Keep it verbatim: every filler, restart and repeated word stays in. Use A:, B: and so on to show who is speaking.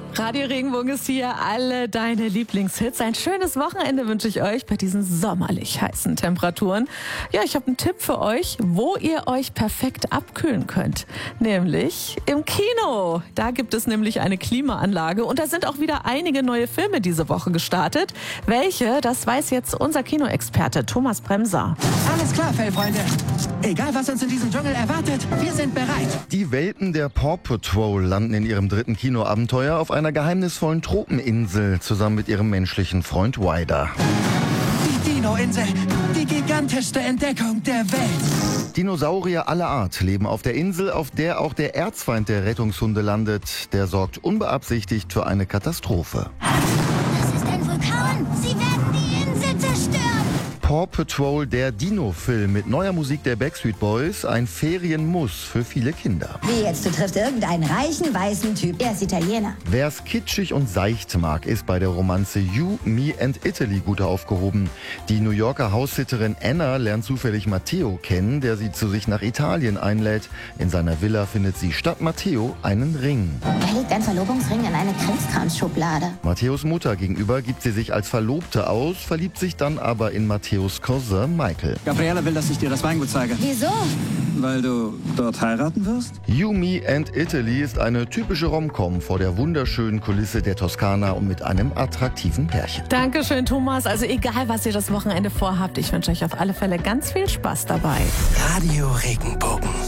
A: Radio Regenbogen ist hier, alle deine Lieblingshits. Ein schönes Wochenende wünsche ich euch bei diesen sommerlich heißen Temperaturen. Ja, ich habe einen Tipp für euch, wo ihr euch perfekt abkühlen könnt. Nämlich im Kino. Da gibt es nämlich eine Klimaanlage und da sind auch wieder einige neue Filme diese Woche gestartet. Welche, das weiß jetzt unser Kinoexperte Thomas Bremser.
B: Alles klar, Fellfreunde. Egal, was uns in diesem Dschungel erwartet, wir sind bereit.
C: Die Welpen der Paw Patrol landen in ihrem dritten Kinoabenteuer auf einer geheimnisvollen Tropeninsel zusammen mit ihrem menschlichen Freund Ryder.
B: Die Dino-Insel, die gigantischste Entdeckung der Welt.
C: Dinosaurier aller Art leben auf der Insel, auf der auch der Erzfeind der Rettungshunde landet. Der sorgt unbeabsichtigt für eine Katastrophe.
D: Das ist ein Vulkan. Sie werden die Insel zerstören.
C: Paw Patrol, der Dino-Film mit neuer Musik der Backstreet Boys, ein Ferienmuss für viele Kinder.
E: Wie jetzt, du triffst irgendeinen reichen, weißen Typ. Er ist Italiener.
C: Wer's kitschig und seicht mag, ist bei der Romanze You, Me and Italy gut aufgehoben. Die New Yorker Haussitterin Anna lernt zufällig Matteo kennen, der sie zu sich nach Italien einlädt. In seiner Villa findet sie statt Matteo einen Ring.
E: Er legt einen Verlobungsring in eine Krimskramsschublade.
C: Matteos Mutter gegenüber gibt sie sich als Verlobte aus, verliebt sich dann aber in Matteos Cousin Michael.
B: Gabriella will, dass ich dir das Weingut zeige.
E: Wieso?
B: Weil du dort heiraten wirst?
C: You, Me and Italy ist eine typische Rom-Com vor der wunderschönen Kulisse der Toskana und mit einem attraktiven Pärchen.
A: Dankeschön, Thomas. Also egal, was ihr das Wochenende vorhabt, ich wünsche euch auf alle Fälle ganz viel Spaß dabei.
B: Radio Regenbogen.